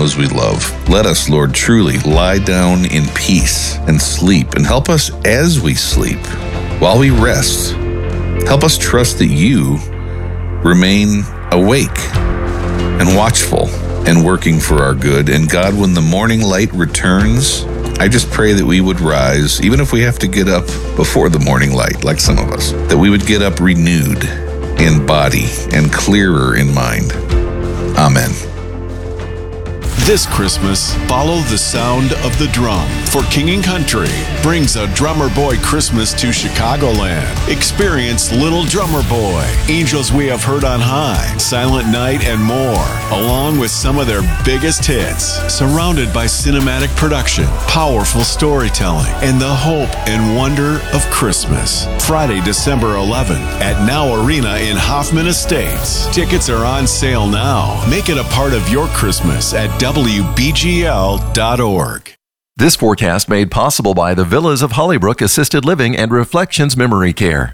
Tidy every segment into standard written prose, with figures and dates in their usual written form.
those we love. Let us, Lord, truly lie down in peace and sleep, and help us as we sleep. While we rest, help us trust that you remain awake and watchful and working for our good. And God, when the morning light returns, I just pray that we would rise, even if we have to get up before the morning light, like some of us, that we would get up renewed in body and clearer in mind. Amen. This Christmas, follow the sound of the drum, for King & Country brings a Drummer Boy Christmas to Chicagoland. Experience Little Drummer Boy, Angels We Have Heard on High, Silent Night, and more, along with some of their biggest hits. Surrounded by cinematic production, powerful storytelling, and the hope and wonder of Christmas. Friday, December 11th at Now Arena in Hoffman Estates. Tickets are on sale now. Make it a part of your Christmas at WBGL.org. This forecast made possible by the Villas of Hollybrook Assisted Living and Reflections Memory Care.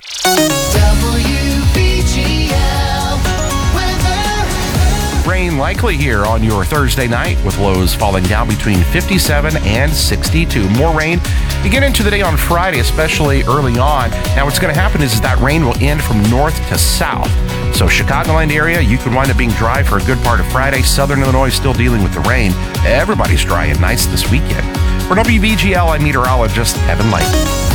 Rain likely here on your Thursday night, with lows falling down between 57 and 62. More rain. You get into the day on Friday, especially early on. Now, what's going to happen is that rain will end from north to south. So Chicagoland area, you could wind up being dry for a good part of Friday. Southern Illinois still dealing with the rain. Everybody's dry and nice this weekend. For WBGL, I'm meteorologist Evan Light.